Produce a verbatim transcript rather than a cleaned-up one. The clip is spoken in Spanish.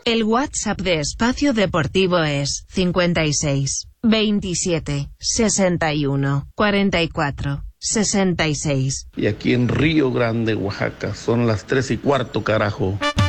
El WhatsApp de Espacio Deportivo es cincuenta y seis, veintisiete, sesenta y uno, cuarenta y cuatro, sesenta y seis. Y aquí en Río Grande, Oaxaca, son las tres y cuarto, carajo.